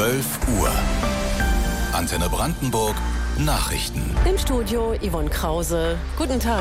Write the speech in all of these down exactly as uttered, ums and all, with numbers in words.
zwölf Uhr. Antenne Brandenburg Nachrichten. Im Studio Yvonne Krause. Guten Tag.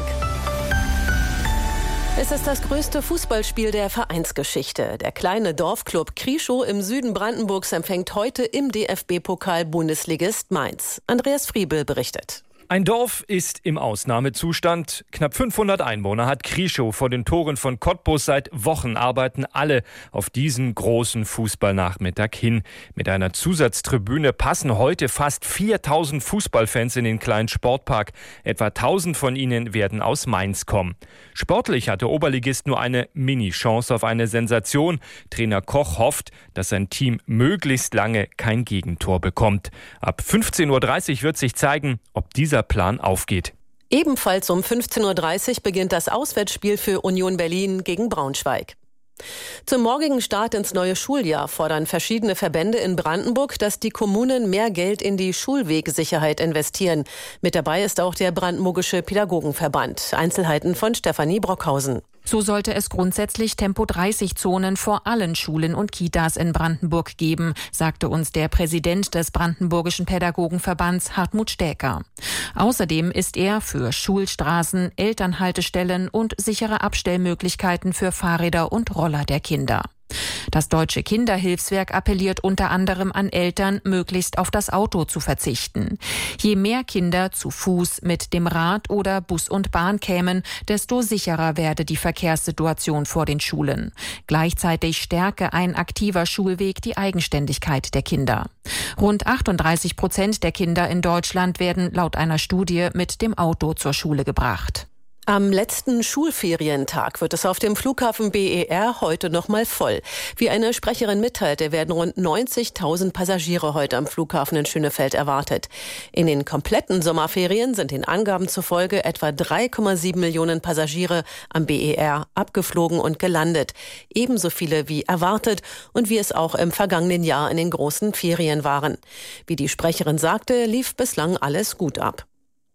Es ist das größte Fußballspiel der Vereinsgeschichte. Der kleine Dorfclub Krieschow im Süden Brandenburgs empfängt heute im D F B-Pokal Bundesligist Mainz. Andreas Friebel berichtet. Ein Dorf ist im Ausnahmezustand. Knapp fünfhundert Einwohner hat Krieschow vor den Toren von Cottbus. Seit Wochen arbeiten alle auf diesen großen Fußballnachmittag hin. Mit einer Zusatztribüne passen heute fast viertausend Fußballfans in den kleinen Sportpark. Etwa tausend von ihnen werden aus Mainz kommen. Sportlich hat der Oberligist nur eine Mini-Chance auf eine Sensation. Trainer Koch hofft, dass sein Team möglichst lange kein Gegentor bekommt. Ab fünfzehn Uhr dreißig wird sich zeigen, ob dieser Plan aufgeht. Ebenfalls um fünfzehn Uhr dreißig beginnt das Auswärtsspiel für Union Berlin gegen Braunschweig. Zum morgigen Start ins neue Schuljahr fordern verschiedene Verbände in Brandenburg, dass die Kommunen mehr Geld in die Schulwegsicherheit investieren. Mit dabei ist auch der Brandenburgische Pädagogenverband. Einzelheiten von Stefanie Brockhausen. So sollte es grundsätzlich Tempo dreißig Zonen vor allen Schulen und Kitas in Brandenburg geben, sagte uns der Präsident des Brandenburgischen Pädagogenverbands Hartmut Stäker. Außerdem ist er für Schulstraßen, Elternhaltestellen und sichere Abstellmöglichkeiten für Fahrräder und Roller der Kinder. Das Deutsche Kinderhilfswerk appelliert unter anderem an Eltern, möglichst auf das Auto zu verzichten. Je mehr Kinder zu Fuß, mit dem Rad oder Bus und Bahn kämen, desto sicherer werde die Verkehrssituation vor den Schulen. Gleichzeitig stärke ein aktiver Schulweg die Eigenständigkeit der Kinder. Rund achtunddreißig Prozent der Kinder in Deutschland werden laut einer Studie mit dem Auto zur Schule gebracht. Am letzten Schulferientag wird es auf dem Flughafen B E R heute noch mal voll. Wie eine Sprecherin mitteilte, werden rund neunzigtausend Passagiere heute am Flughafen in Schönefeld erwartet. In den kompletten Sommerferien sind den Angaben zufolge etwa drei Komma sieben Millionen Passagiere am B E R abgeflogen und gelandet. Ebenso viele wie erwartet und wie es auch im vergangenen Jahr in den großen Ferien waren. Wie die Sprecherin sagte, lief bislang alles gut ab.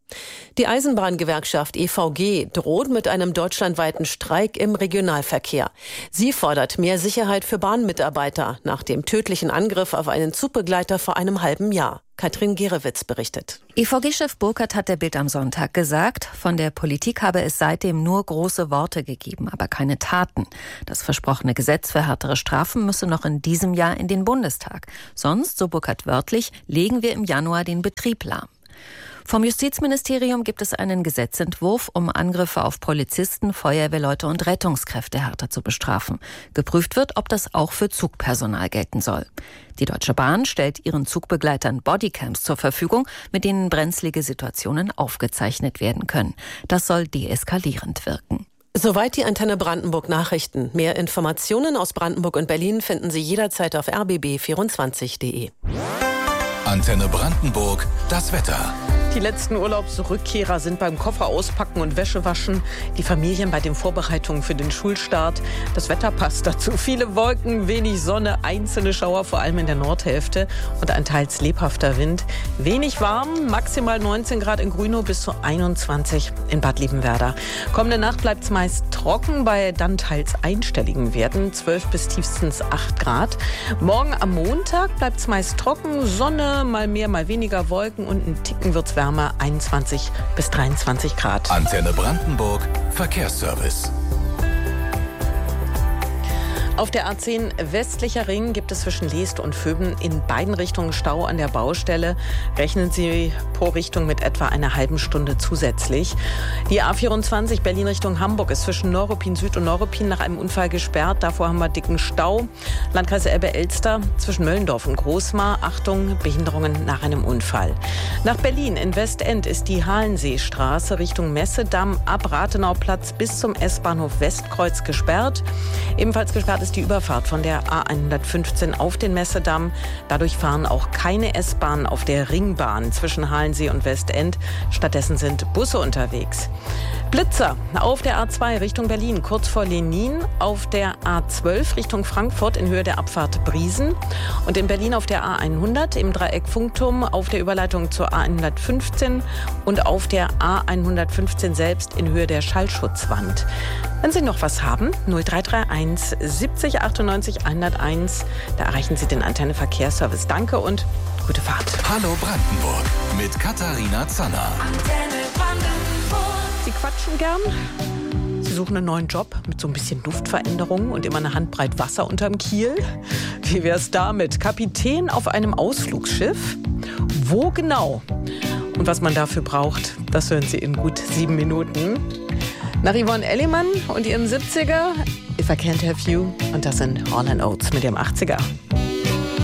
Die Eisenbahngewerkschaft E V G droht mit einem deutschlandweiten Streik im Regionalverkehr. Sie fordert mehr Sicherheit für Bahnmitarbeiter nach dem tödlichen Angriff auf einen Zugbegleiter vor einem halben Jahr. Katrin Gerewitz berichtet. E V G-Chef Burkhardt hat der Bild am Sonntag gesagt, von der Politik habe es seitdem nur große Worte gegeben, aber keine Taten. Das versprochene Gesetz für härtere Strafen müsse noch in diesem Jahr in den Bundestag. Sonst, so Burkhardt wörtlich, legen wir im Januar den Betrieb lahm. Vom Justizministerium gibt es einen Gesetzentwurf, um Angriffe auf Polizisten, Feuerwehrleute und Rettungskräfte härter zu bestrafen. Geprüft wird, ob das auch für Zugpersonal gelten soll. Die Deutsche Bahn stellt ihren Zugbegleitern Bodycams zur Verfügung, mit denen brenzlige Situationen aufgezeichnet werden können. Das soll deeskalierend wirken. Soweit die Antenne Brandenburg Nachrichten. Mehr Informationen aus Brandenburg und Berlin finden Sie jederzeit auf r b b vierundzwanzig punkt d e. Antenne Brandenburg, das Wetter. Die letzten Urlaubsrückkehrer sind beim Koffer auspacken und Wäsche waschen. Die Familien bei den Vorbereitungen für den Schulstart. Das Wetter passt dazu. Viele Wolken, wenig Sonne, einzelne Schauer, vor allem in der Nordhälfte und ein teils lebhafter Wind. Wenig warm, maximal neunzehn Grad in Grünow bis zu einundzwanzig in Bad Liebenwerda. Kommende Nacht bleibt es meist trocken bei dann teils einstelligen Werten, zwölf bis tiefstens acht Grad. Morgen am Montag bleibt es meist trocken, Sonne, mal mehr, mal weniger Wolken und ein Ticken wird es wärmer, einundzwanzig bis dreiundzwanzig Grad. Antenne Brandenburg, Verkehrsservice. Auf der A zehn westlicher Ring gibt es zwischen Leest und Vöben in beiden Richtungen Stau an der Baustelle. Rechnen Sie pro Richtung mit etwa einer halben Stunde zusätzlich. Die A vierundzwanzig Berlin Richtung Hamburg ist zwischen Neuruppin Süd und Neuruppin nach einem Unfall gesperrt. Davor haben wir dicken Stau. Landkreis Elbe-Elster zwischen Möllendorf und Großmar. Achtung, Behinderungen nach einem Unfall. Nach Berlin in Westend ist die Halenseestraße Richtung Messedamm ab Rathenauplatz bis zum S-Bahnhof Westkreuz gesperrt. Ebenfalls gesperrt ist die Überfahrt von der A hundertfünfzehn auf den Messedamm. Dadurch fahren auch keine S-Bahnen auf der Ringbahn zwischen Halensee und Westend. Stattdessen sind Busse unterwegs. Blitzer auf der A zwei Richtung Berlin, kurz vor Lenin, auf der A zwölf Richtung Frankfurt in Höhe der Abfahrt Briesen und in Berlin auf der A hundert im Dreieck Funkturm auf der Überleitung zur A hundertfünfzehn und auf der A hundertfünfzehn selbst in Höhe der Schallschutzwand. Wenn Sie noch was haben, null drei drei eins siebzehn fünfundsiebzig achtundneunzig hunderteins. Da erreichen Sie den Antenne Verkehrsservice. Danke und gute Fahrt. Hallo Brandenburg mit Katharina Zanner. Antenne Brandenburg. Sie quatschen gern? Sie suchen einen neuen Job mit so ein bisschen Luftveränderung und immer eine Handbreit Wasser unterm Kiel? Wie wär's damit? Kapitän auf einem Ausflugsschiff? Wo genau? Und was man dafür braucht, das hören Sie in gut sieben Minuten. Nach Yvonne Elliman und ihrem siebziger, If I Can't Have You, und das sind Hall and Oates mit ihrem achtziger.